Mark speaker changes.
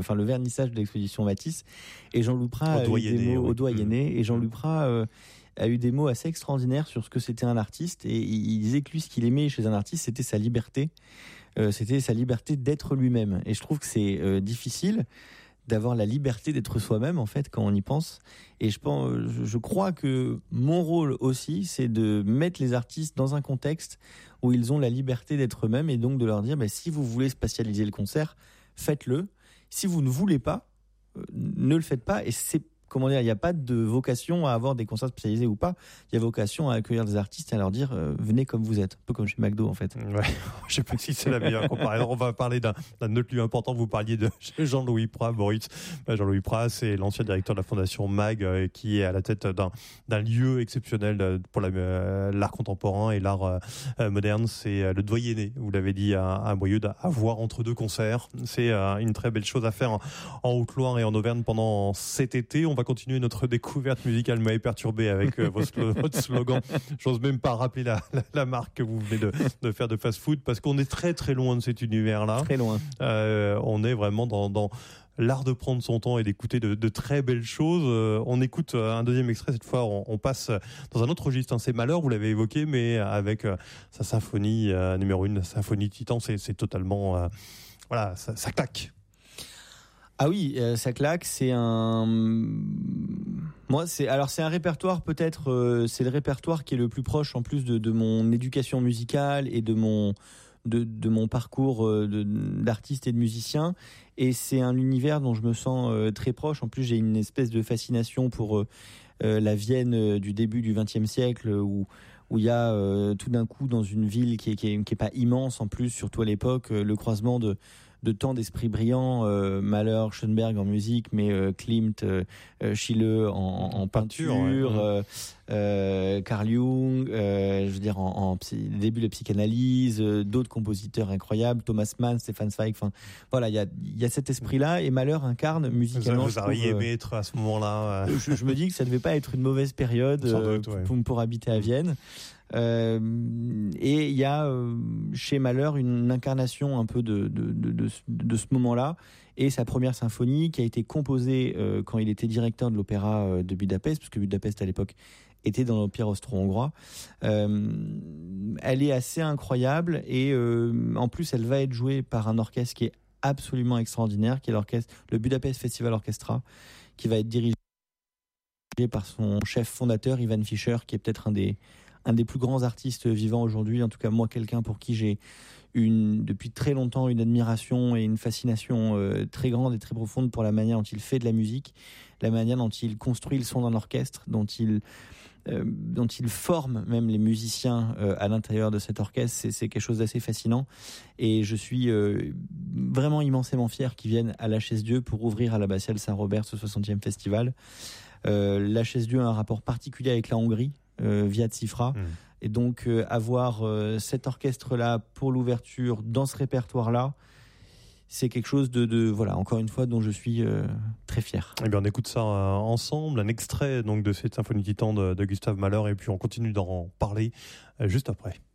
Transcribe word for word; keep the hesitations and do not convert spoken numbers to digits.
Speaker 1: enfin le vernissage de l'exposition Matisse, et Jean Louprat a eu des mots
Speaker 2: oui.
Speaker 1: au doyenné, et Jean Louprat euh, a eu des mots assez extraordinaires sur ce que c'était un artiste, et il disait que lui, ce qu'il aimait chez un artiste, c'était sa liberté, euh, c'était sa liberté d'être lui-même. Et je trouve que c'est euh, difficile d'avoir la liberté d'être soi-même, en fait, quand on y pense. Et je pense, je crois que mon rôle aussi, c'est de mettre les artistes dans un contexte où ils ont la liberté d'être eux-mêmes, et donc de leur dire, bah, si vous voulez spatialiser le concert, faites-le. Si vous ne voulez pas, euh, ne le faites pas. Et c'est, comment dire, il n'y a pas de vocation à avoir des concerts spécialisés ou pas. Il y a vocation à accueillir des artistes et à leur dire, euh, venez comme vous êtes. Un peu comme chez McDo, en fait.
Speaker 2: Ouais, je sais pas si c'est la meilleure comparaison. On va parler d'un, d'un autre lieu important. Vous parliez de Jean-Louis Prat, Boris. Jean-Louis Prat, c'est l'ancien directeur de la Fondation MAG, euh, qui est à la tête d'un, d'un lieu exceptionnel pour la, euh, l'art contemporain et l'art euh, moderne. C'est euh, le Doyenné, vous l'avez dit, à, à Boyeux, à voir entre deux concerts. C'est euh, une très belle chose à faire en, en Haute-Loire et en Auvergne pendant cet été. On va continuer notre découverte musicale. M'avez perturbé avec euh, votre slogan. J'ose même pas rappeler la, la, la marque que vous venez de, de faire de fast-food, parce qu'on est très très loin de cet univers-là.
Speaker 1: Très loin.
Speaker 2: Euh, on est vraiment dans, dans l'art de prendre son temps et d'écouter de, de très belles choses. Euh, on écoute un deuxième extrait. Cette fois, on, on passe dans un autre registre. Hein. C'est Malheur, vous l'avez évoqué, mais avec euh, sa symphonie euh, numéro une, symphonie Titan, c'est, c'est totalement, euh, voilà, ça, ça claque.
Speaker 1: Ah oui, euh, ça claque. C'est un, moi, c'est alors c'est un répertoire peut-être. Euh, c'est le répertoire qui est le plus proche en plus de, de mon éducation musicale et de mon de, de mon parcours euh, de, d'artiste et de musicien. Et c'est un univers dont je me sens euh, très proche. En plus, j'ai une espèce de fascination pour euh, euh, la Vienne euh, du début du vingtième siècle, où où il y a euh, tout d'un coup dans une ville qui est, qui est qui est pas immense en plus, surtout à l'époque, euh, le croisement de de tant d'esprits brillants, euh, Mahler, Schoenberg en musique, mais euh, Klimt, euh, Schiele en, en peinture, peinture ouais. euh, euh, Carl Jung, euh, je veux dire en, en psy, début de la psychanalyse, euh, d'autres compositeurs incroyables, Thomas Mann, Stefan Zweig, enfin voilà, il y a il y a cet esprit-là, et Mahler incarne musicalement.
Speaker 2: Vous auriez aimé euh, être à ce moment-là. Euh...
Speaker 1: Je, je me dis que ça devait pas être une mauvaise période euh, doute, ouais. pour, pour habiter à Vienne. Euh, et il y a euh, chez Mahler une incarnation un peu de, de, de, de, de ce moment-là, et sa première symphonie qui a été composée euh, quand il était directeur de l'opéra euh, de Budapest, parce que Budapest à l'époque était dans l'Empire austro-hongrois. Euh, elle est assez incroyable, et euh, en plus elle va être jouée par un orchestre qui est absolument extraordinaire, qui est l'orchestre, le Budapest Festival Orchestra, qui va être dirigé par son chef fondateur Ivan Fischer, qui est peut-être un des un des plus grands artistes vivants aujourd'hui, en tout cas moi, quelqu'un pour qui j'ai une, depuis très longtemps une admiration et une fascination euh, très grande et très profonde pour la manière dont il fait de la musique, la manière dont il construit le son d'un orchestre, dont il, euh, dont il forme même les musiciens euh, à l'intérieur de cet orchestre. C'est, c'est quelque chose d'assez fascinant, et je suis euh, vraiment immensément fier qu'ils viennent à la Chaise-Dieu pour ouvrir à l'abbatiale Saint-Robert ce soixantième festival. Euh, la Chaise-Dieu a un rapport particulier avec la Hongrie, Euh, via Tsifra, mmh. et donc euh, avoir euh, cet orchestre-là pour l'ouverture dans ce répertoire-là, c'est quelque chose de, de voilà, encore une fois, dont je suis euh, très fier.
Speaker 2: Eh bien, on écoute ça euh, ensemble, un extrait donc de cette symphonie Titan de, de Gustav Mahler, et puis on continue d'en parler euh, juste après.